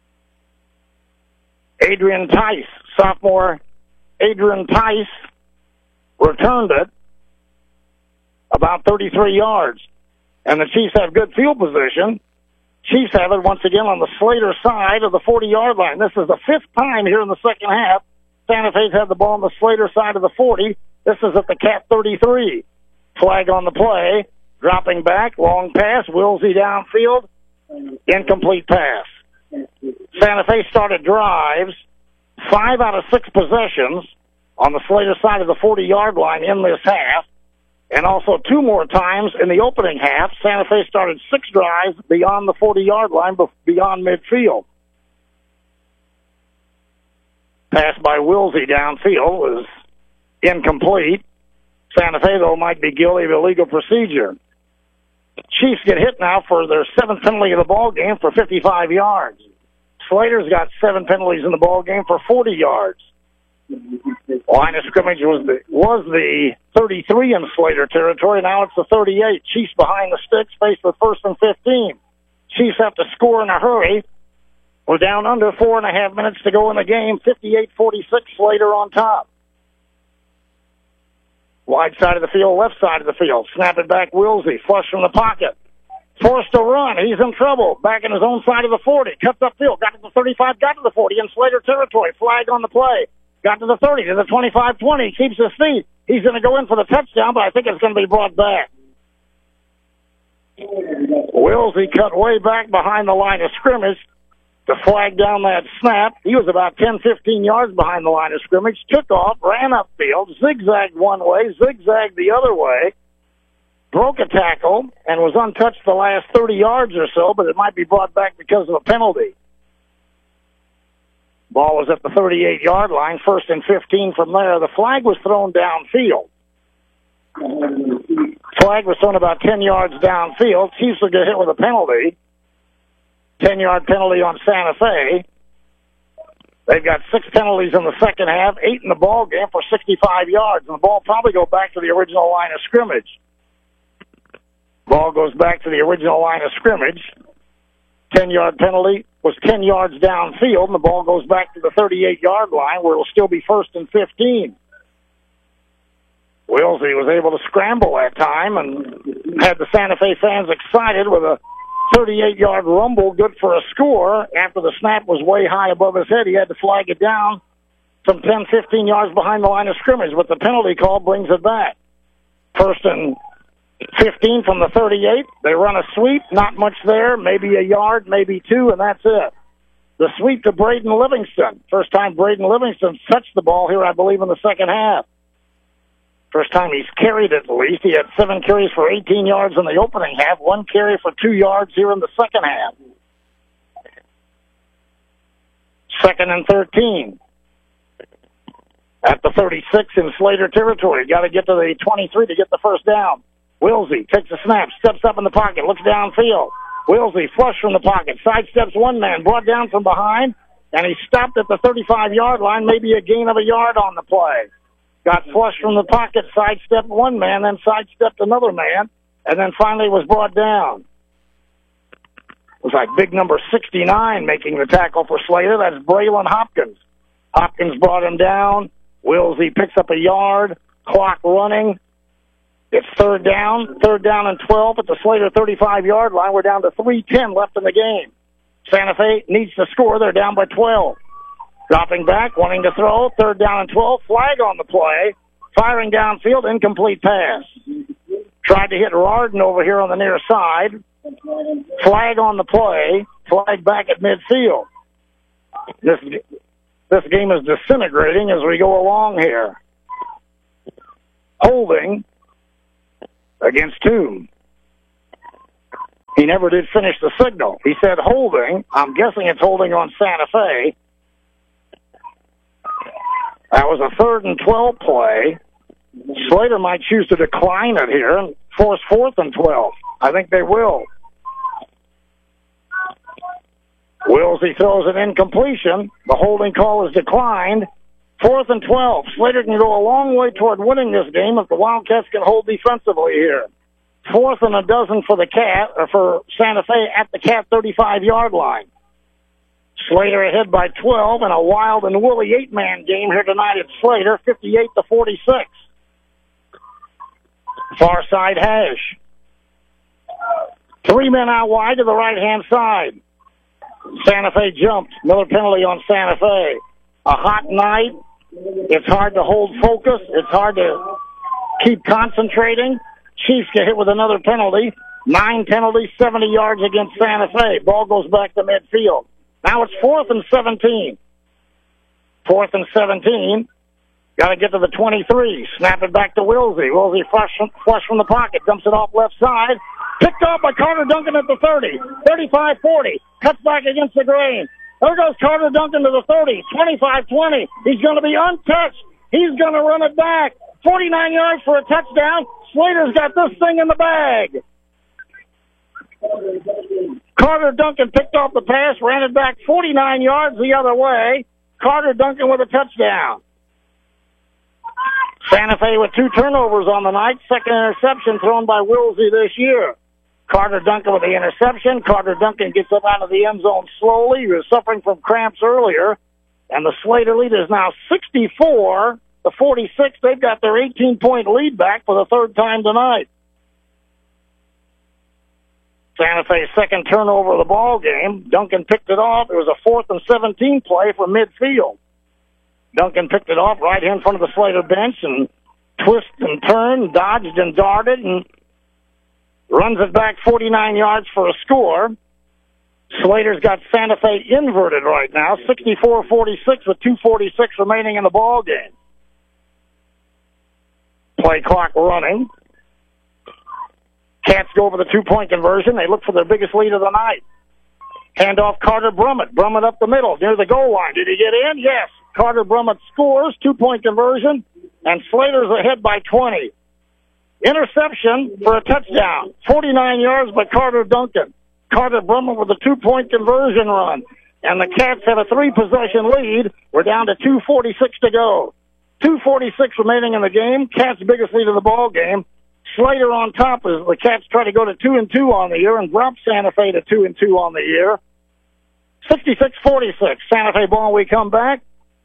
A: Adrian Tice, sophomore Adrian Tice, returned it about thirty-three yards. And the Chiefs have good field position. Chiefs have it once again on the Slater side of the forty-yard line. This is the fifth time here in the second half Santa Fe's had the ball on the Slater side of the forty. This is at the Cat thirty-three. Flag on the play. Dropping back, long pass, Wilsey downfield, incomplete pass. Santa Fe started drives, five out of six possessions on the Slater side of the forty-yard line in this half, and also two more times in the opening half. Santa Fe started six drives beyond the forty-yard line, beyond midfield. Pass by Wilsey downfield was incomplete. Santa Fe, though, might be guilty of illegal procedure. Chiefs get hit now for their seventh penalty of the ball game for fifty-five yards. Slater's got seven penalties in the ball game for forty yards. Line of scrimmage was the, was the thirty-three in Slater territory. Now it's the thirty-eight. Chiefs behind the sticks, faced with first and fifteen. Chiefs have to score in a hurry. We're down under four and a half minutes to go in the game. fifty-eight forty-six, Slater on top. Wide side of the field, left side of the field. Snap it back, Wilsey. Flush from the pocket. Forced to run. He's in trouble. Back in his own side of the forty. Cuts upfield. Got to the thirty-five. Got to the forty. In Slater territory. Flag on the play. Got to the thirty. To the twenty-five twenty. Keeps his feet. He's going to go in for the touchdown, but I think it's going to be brought back. Wilsey cut way back behind the line of scrimmage to flag down that snap. He was about ten, fifteen yards behind the line of scrimmage, took off, ran upfield, zigzagged one way, zigzagged the other way, broke a tackle, and was untouched the last thirty yards or so, but it might be brought back because of a penalty. Ball was at the thirty-eight-yard line, first and fifteen from there. The flag was thrown downfield. Flag was thrown about ten yards downfield. Chiefs will get hit with a penalty. ten-yard penalty on Santa Fe. They've got six penalties in the second half, eight in the ball game for sixty-five yards. And the ball probably go back to the original line of scrimmage. Ball goes back to the original line of scrimmage. ten-yard penalty was ten yards downfield, and the ball goes back to the thirty-eight-yard line where it'll still be first and fifteen. Wilsey was able to scramble that time and had the Santa Fe fans excited with a thirty-eight-yard rumble, good for a score. After the snap was way high above his head, he had to flag it down some ten, fifteen yards behind the line of scrimmage, but the penalty call brings it back. First and fifteen from the thirty-eight. They run a sweep, not much there, maybe a yard, maybe two, and that's it. The sweep to Braden Livingston. First time Braden Livingston touched the ball here, I believe, in the second half. First time he's carried it, at least. He had seven carries for eighteen yards in the opening half, one carry for two yards here in the second half. Second and thirteen. At the thirty-six in Slater territory. Got to get to the twenty-three to get the first down. Wilsey takes a snap, steps up in the pocket, looks downfield. Wilsey flush from the pocket, sidesteps one man, brought down from behind, and he stopped at the thirty-five-yard line, maybe a gain of a yard on the play. Got flushed from the pocket, sidestepped one man, then sidestepped another man, and then finally was brought down. It was like big number sixty-nine making the tackle for Slater. That's Braylon Hopkins. Hopkins brought him down. Wilsey picks up a yard. Clock running. It's third down. Third down and twelve at the Slater thirty-five-yard line. We're down to three ten left in the game. Santa Fe needs to score. They're down by twelve. Dropping back, wanting to throw. Third down and twelve. Flag on the play. Firing downfield, incomplete pass. Tried to hit Rardon over here on the near side. Flag on the play. Flag back at midfield. This this game is disintegrating as we go along here. Holding against Toome. He never did finish the signal. He said holding. I'm guessing it's holding on Santa Fe. That was a third and twelve play. Slater might choose to decline it here and force fourth and twelve. I think they will. Wilsey throws an incompletion. The holding call is declined. Fourth and twelve. Slater can go a long way toward winning this game if the Wildcats can hold defensively here. Fourth and a dozen for the Cat, or for Santa Fe at the Cat thirty-five-yard line. Slater ahead by twelve in a wild and woolly eight-man game here tonight at Slater, fifty-eight to forty-six. Far side hash. Three men out wide to the right-hand side. Santa Fe jumped. Another penalty on Santa Fe. A hot night. It's hard to hold focus. It's hard to keep concentrating. Chiefs get hit with another penalty. Nine penalties, seventy yards against Santa Fe. Ball goes back to midfield. Now it's fourth and seventeen. Fourth and seventeen. Got to get to the twenty-three. Snap it back to Wilsey. Wilsey flush, flush from the pocket. Dumps it off left side. Picked off by Carter Duncan at the thirty. thirty-five forty. Cuts back against the grain. There goes Carter Duncan to the thirty. twenty-five twenty. He's going to be untouched. He's going to run it back. forty-nine yards for a touchdown. Slater's got this thing in the bag. Carter Duncan picked off the pass, ran it back forty-nine yards the other way. Carter Duncan with a touchdown. Santa Fe with two turnovers on the night. Second interception thrown by Wilsey this year. Carter Duncan with the interception. Carter Duncan gets up out of the end zone slowly. He was suffering from cramps earlier. And the Slater lead is now sixty-four to forty-six. They've got their eighteen-point lead back for the third time tonight. Santa Fe's second turnover of the ball game. Duncan picked it off. It was a fourth and seventeen play from midfield. Duncan picked it off right here in front of the Slater bench and twisted and turned, dodged and darted, and runs it back forty-nine yards for a score. Slater's got Santa Fe inverted right now, sixty-four forty-six with two forty-six remaining in the ball game. Play clock running. Cats go over the two-point conversion. They look for their biggest lead of the night. Hand off Carter Brummett. Brummett up the middle near the goal line. Did he get in? Yes. Carter Brummett scores. Two-point conversion. And Slater's ahead by twenty. Interception for a touchdown. forty-nine yards by Carter Duncan. Carter Brummett with a two-point conversion run. And the Cats have a three-possession lead. We're down to two forty-six to go. two forty-six remaining in the game. Cats' biggest lead of the ball game. Slater on top as the Cats try to go to two and two on the year and drop Santa Fe to two and two on the year. sixty-six forty-six. Santa Fe ball. We come back.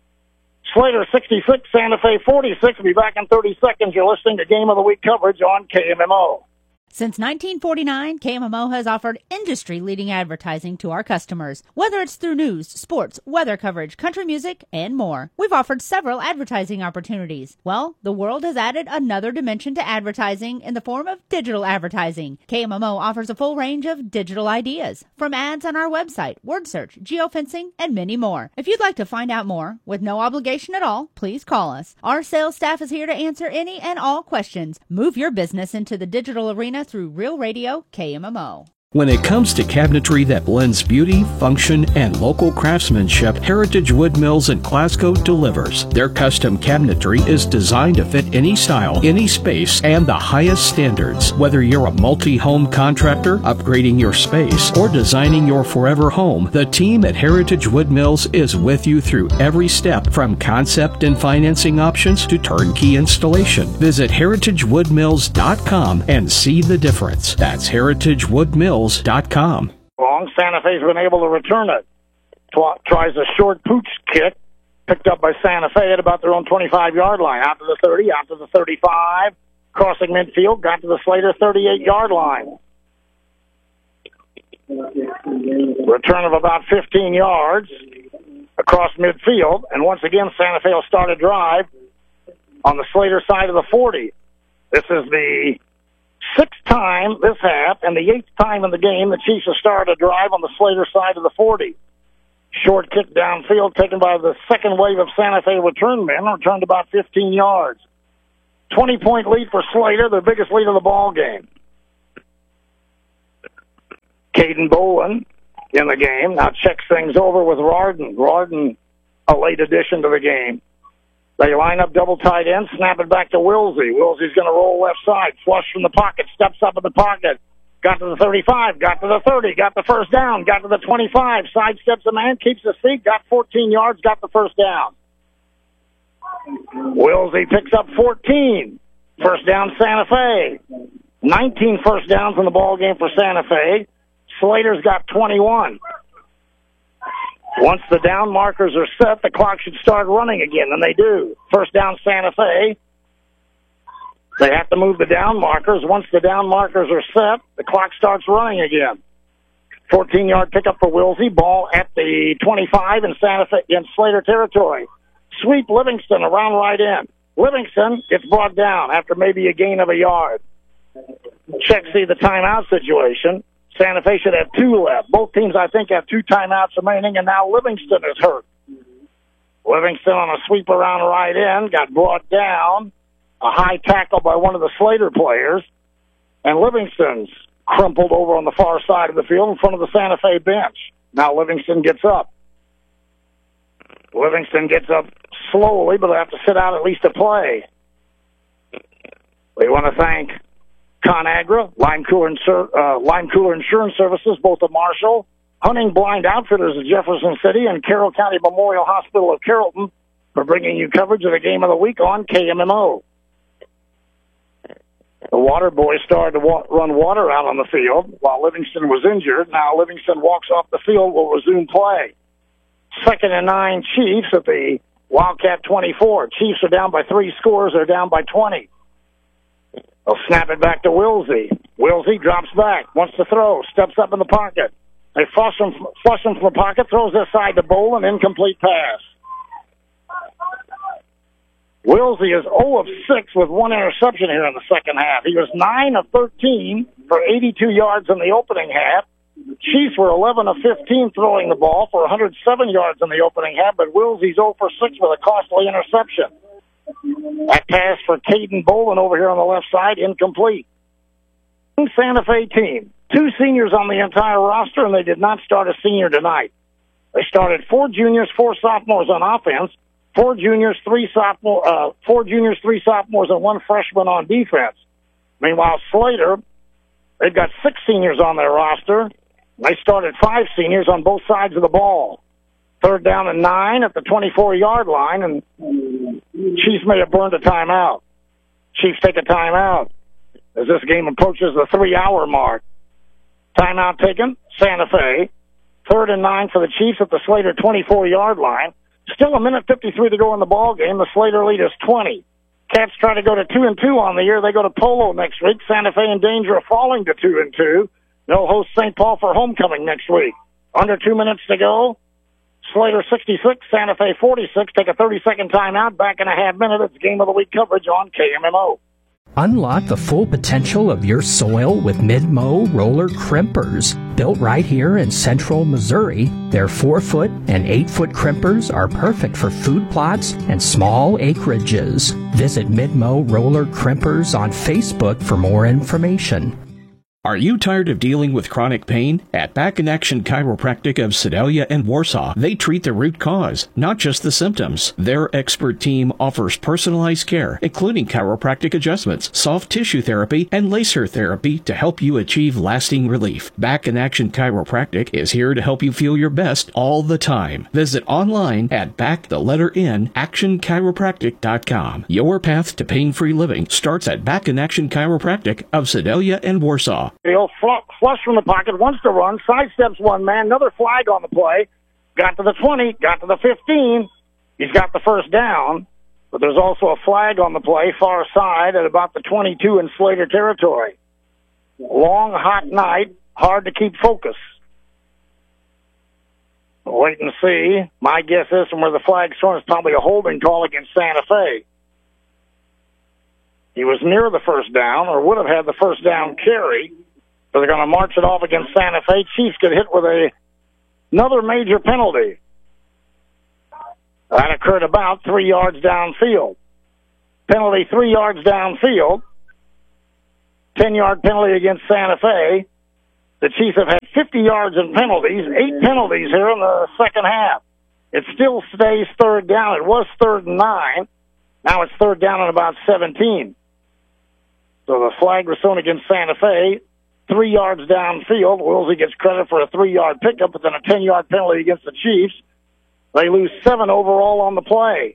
A: Slater sixty-six, Santa Fe forty-six. We'll be back in thirty seconds. You're listening to Game of the Week coverage on K M M O.
J: Since nineteen forty-nine, K M M O has offered industry-leading advertising to our customers, whether it's through news, sports, weather coverage, country music, and more. We've offered several advertising opportunities. Well, the world has added another dimension to advertising in the form of digital advertising. K M M O offers a full range of digital ideas, from ads on our website, word search, geofencing, and many more. If you'd like to find out more, with no obligation at all, please call us. Our sales staff is here to answer any and all questions. Move your business into the digital arena through Real Radio K M M O.
D: When it comes to cabinetry that blends beauty, function, and local craftsmanship, Heritage Wood Mills in Glasgow delivers. Their custom cabinetry is designed to fit any style, any space, and the highest standards. Whether you're a multi-home contractor, upgrading your space, or designing your forever home, the team at Heritage Wood Mills is with you through every step, from concept and financing options to turnkey installation. Visit heritage wood mills dot com and see the difference. That's Heritage Wood Mills dot com.
A: Long. Santa Fe's been able to return it. Tw- tries a short pooch kick, picked up by Santa Fe at about their own twenty-five-yard line. Out to the thirty, out to the thirty-five, crossing midfield, got to the Slater thirty-eight-yard line. Return of about fifteen yards. A across midfield, and once again, Santa Fe will start a drive on the Slater side of the forty. This is the sixth time this half and the eighth time in the game the Chiefs have started a drive on the Slater side of the forty. Short kick downfield taken by the second wave of Santa Fe return men, returned about fifteen yards. twenty-point lead for Slater, their biggest lead of the ball game. Caden Bolin in the game now checks things over with Rarden. Rarden, a late addition to the game. They line up double tight end, snap it back to Wilsey. Wilsey's going to roll left side, flush from the pocket, steps up in the pocket. Got to the thirty-five, got to the thirty, got the first down, got to the twenty-five, sidesteps a man, keeps his feet, got fourteen yards, got the first down. Wilsey picks up fourteen. First down, Santa Fe. nineteen first downs in the ball game for Santa Fe. Slater's got twenty-one. Once the down markers are set, the clock should start running again, and they do. First down, Santa Fe. They have to move the down markers. Once the down markers are set, the clock starts running again. fourteen-yard pickup for Wilsey. Ball at the twenty-five in Santa Fe, in Slater territory. Sweep Livingston around right in. Livingston gets brought down after maybe a gain of a yard. Check see the timeout situation. Santa Fe should have two left. Both teams, I think, have two timeouts remaining, and now Livingston is hurt. Livingston on a sweep around right in, got brought down. A high tackle by one of the Slater players, and Livingston's crumpled over on the far side of the field in front of the Santa Fe bench. Now Livingston gets up. Livingston gets up slowly, but they have to sit out at least a play. We want to thank ConAgra, Lime Cooler, Insur- uh, Lime Cooler Insurance Services, both of Marshall, Hunting Blind Outfitters of Jefferson City, and Carroll County Memorial Hospital of Carrollton for bringing you coverage of the game of the week on K M M O. The Water Boys started to wa- run water out on the field while Livingston was injured. Now Livingston walks off the field, will resume play. Second and nine Chiefs at the Wildcat twenty-four. Chiefs are down by three scores. They're down by twenty. They'll snap it back to Wilsey. Wilsey drops back, wants to throw, steps up in the pocket. They flush him, flush him from the pocket, throws this side to Bowl, an incomplete pass. Wilsey is zero of six with one interception here in the second half. He was nine of thirteen for eighty-two yards in the opening half. Chiefs were eleven of fifteen throwing the ball for one hundred seven yards in the opening half, but Wilsey's zero for six with a costly interception. That pass for Caden Bolin over here on the left side, incomplete. Santa Fe team, two seniors on the entire roster, and they did not start a senior tonight. They started four juniors, four sophomores on offense, four juniors, three sophomore, uh, four juniors, three sophomores, and one freshman on defense. Meanwhile, Slater, they've got six seniors on their roster. They started five seniors on both sides of the ball. Third down and nine at the twenty-four-yard line, and Chiefs may have burned a timeout. Chiefs take a timeout as this game approaches the three-hour mark. Timeout taken, Santa Fe. Third and nine for the Chiefs at the Slater twenty-four-yard line. Still a minute fifty-three to go in the ball game. The Slater lead is twenty. Cats try to go to two and two on the year. They go to Polo next week. Santa Fe in danger of falling to two and two. They'll host Saint Paul for homecoming next week. Under two minutes to go. Slater sixty-six, Santa Fe forty-six. Take a thirty-second timeout. Back in a half minute. It's Game of the Week coverage on K M M O.
K: Unlock the full potential of your soil with Mid-Mow roller crimpers. Built right here in central Missouri, their four-foot and eight-foot crimpers are perfect for food plots and small acreages. Visit Mid-Mow roller crimpers on Facebook for more information.
D: Are you tired of dealing with chronic pain? At Back in Action Chiropractic of Sedalia and Warsaw, they treat the root cause, not just the symptoms. Their expert team offers personalized care, including chiropractic adjustments, soft tissue therapy, and laser therapy to help you achieve lasting relief. Back in Action Chiropractic is here to help you feel your best all the time. Visit online at back the letter N action chiropractic dot com. Your path to pain-free living starts at Back in Action Chiropractic of Sedalia and Warsaw.
A: He'll flush from the pocket, wants to run, sidesteps one man, another flag on the play. Got to the twenty, got to the fifteen. He's got the first down, but there's also a flag on the play, far side at about the twenty-two in Slater territory. Long, hot night, hard to keep focus. We'll wait and see. My guess is from where the flag's thrown, it's probably a holding call against Santa Fe. He was near the first down, or would have had the first down carry. So they're going to march it off against Santa Fe. Chiefs get hit with a another major penalty. That occurred about three yards downfield. Penalty three yards downfield. ten-yard penalty against Santa Fe. The Chiefs have had fifty yards in penalties, eight penalties here in the second half. It still stays third down. It was third and nine. Now it's third down and about seventeen. So the flag was thrown against Santa Fe, three yards downfield. Wilsey gets credit for a three-yard pickup, but then a ten-yard penalty against the Chiefs. They lose seven overall on the play.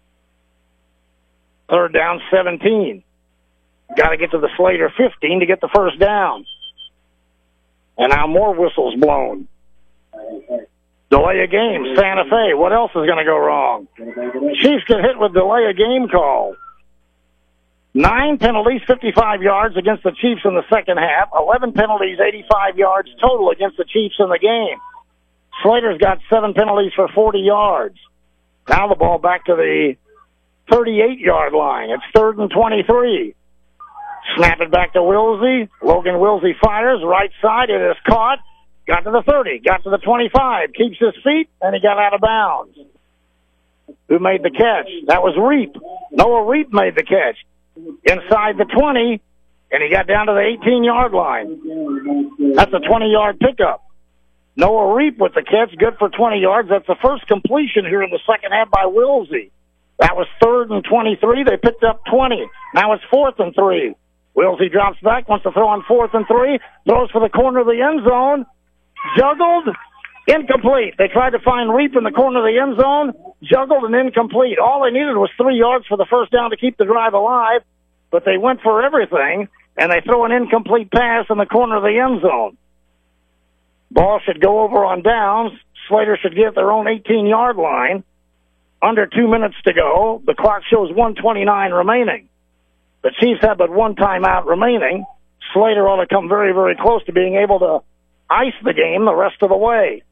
A: Third down, seventeen. Got to get to the Slater fifteen to get the first down. And now more whistles blown. Delay a game, Santa Fe. What else is going to go wrong? Chiefs get hit with delay a game call. Nine penalties, fifty-five yards against the Chiefs in the second half. Eleven penalties, eighty-five yards total against the Chiefs in the game. Slater's got seven penalties for forty yards. Now the ball back to the thirty-eight-yard line. It's third and twenty-three. Snap it back to Wilsey. Logan Wilsey fires. Right side. It is caught. Got to the thirty. Got to the twenty-five. Keeps his feet, and he got out of bounds. Who made the catch? That was Reap. Noah Reap made the catch. Inside the twenty, and he got down to the eighteen-yard line. That's a twenty-yard pickup. Noah Reap with the catch. Good for twenty yards. That's the first completion here in the second half by Wilsey. That was third and twenty-three. They picked up twenty. Now it's fourth and three. Wilsey drops back, wants to throw on fourth and three, throws for the corner of the end zone, juggled, incomplete. They tried to find Reap in the corner of the end zone, juggled and incomplete. All they needed was three yards for the first down to keep the drive alive, but they went for everything, and they throw an incomplete pass in the corner of the end zone. Ball should go over on downs. Slater should get their own eighteen-yard line. Under two minutes to go. The clock shows one twenty-nine remaining. The Chiefs have but one timeout remaining. Slater ought to come very, very close to being able to ice the game the rest of the way.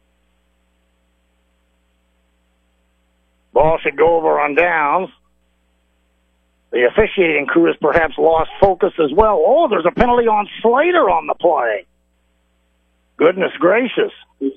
A: Ball should go over on downs. The officiating crew has perhaps lost focus as well. Oh, there's a penalty on Slater on the play. Goodness gracious.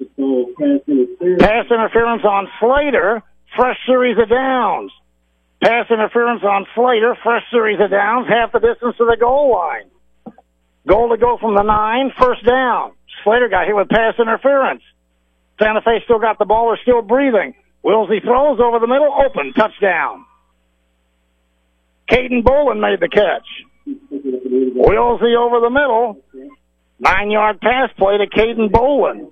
A: Pass interference on Slater. Fresh series of downs. Pass interference on Slater. Fresh series of downs. Half the distance to the goal line. Goal to go from the nine. First down. Slater got hit with pass interference. Santa Fe still got the ball. They're still breathing. Wilsey throws over the middle. Open. Touchdown. Caden Bolin made the catch. Wilsey over the middle. Nine-yard pass play to Caden Bolin.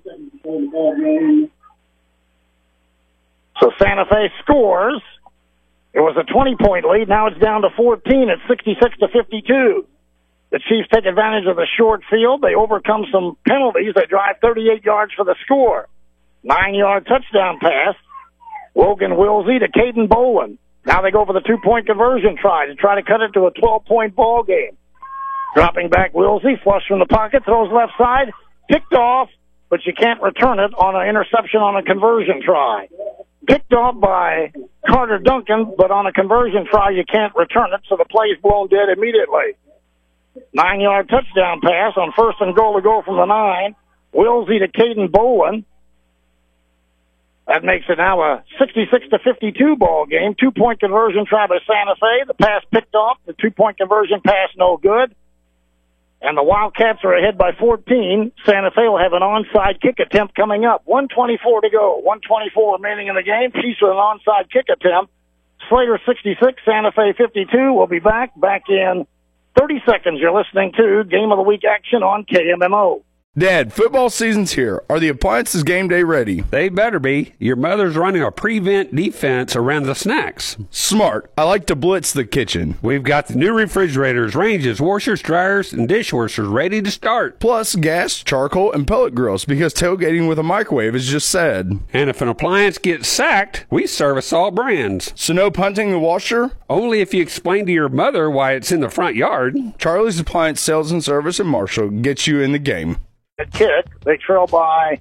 A: So Santa Fe scores. It was a twenty-point lead. Now it's down to fourteen at sixty-six to fifty-two. The Chiefs take advantage of the short field. They overcome some penalties. They drive thirty-eight yards for the score. Nine-yard touchdown pass. Logan Wilsey to Caden Bolin. Now they go for the two-point conversion try to try to cut it to a twelve-point ball game. Dropping back Wilsey, flush from the pocket, throws left side, picked off, but you can't return it on an interception on a conversion try. Picked off by Carter Duncan, but on a conversion try you can't return it, so the play's blown dead immediately. Nine-yard touchdown pass on first and goal to go from the nine. Wilsey to Caden Bolin. That makes it now a sixty-six to fifty-two ball game. Two-point conversion try by Santa Fe. The pass picked off. The two-point conversion pass no good. And the Wildcats are ahead by fourteen. Santa Fe will have an onside kick attempt coming up. one twenty-four to go. one twenty-four remaining in the game. Chiefs with an onside kick attempt. Slater sixty-six, Santa Fe fifty-two. We'll be back. Back in thirty seconds. You're listening to Game of the Week action on K M M O.
L: Dad, football season's here. Are the appliances game day ready?
M: They better be. Your mother's running a prevent defense around the snacks.
L: Smart. I like to blitz the kitchen.
M: We've got the new refrigerators, ranges, washers, dryers, and dishwashers ready to start.
L: Plus gas, charcoal, and pellet grills because tailgating with a microwave is just sad.
M: And if an appliance gets sacked, we service all brands.
L: So no punting the washer?
M: Only if you explain to your mother why it's in the front yard.
L: Charlie's Appliance Sales and Service in Marshall gets you in the game.
A: Kick. They trail by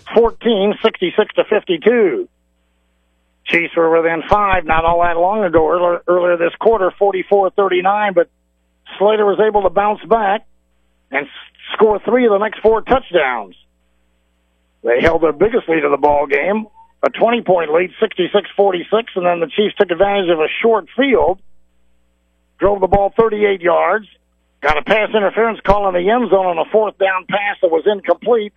A: fourteen, sixty-six to fifty-two. Chiefs were within five not all that long ago, earlier, earlier this quarter, forty-four thirty-nine, but Slater was able to bounce back and score three of the next four touchdowns. They held their biggest lead of the ball game, a twenty-point lead, sixty-six forty-six, and then the Chiefs took advantage of a short field, drove the ball thirty-eight yards, got a pass interference call in the end zone on a fourth down pass that was incomplete.